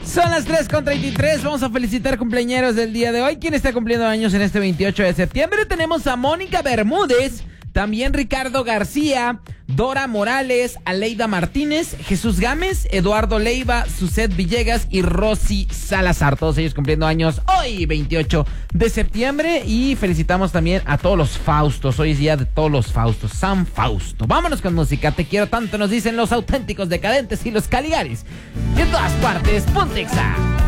Son las 3:33. Vamos a felicitar cumpleañeros del día de hoy. ¿Quién está cumpliendo años en este 28 de septiembre? Tenemos a Mónica Bermúdez, también Ricardo García, Dora Morales, Aleida Martínez, Jesús Gámez, Eduardo Leiva, Suset Villegas y Rosy Salazar. Todos ellos cumpliendo años hoy, 28 de septiembre. Y felicitamos también a todos los Faustos. Hoy es día de todos los Faustos. San Fausto. Vámonos con música. Te quiero tanto, nos dicen los auténticos decadentes y los Caligaris. De todas partes, Pontexa.